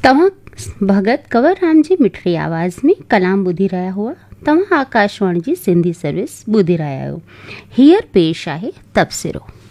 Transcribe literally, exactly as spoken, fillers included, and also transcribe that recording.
तव्हां भगत कंवरराम जी मिठड़ी आवाज़ में कलाम ॿुधी रहिया हुआ। तव्हां आकाशवाणी जी सिंधी सर्विस ॿुधी रहिया आहियो। हींअर पेश आहे तबसरो।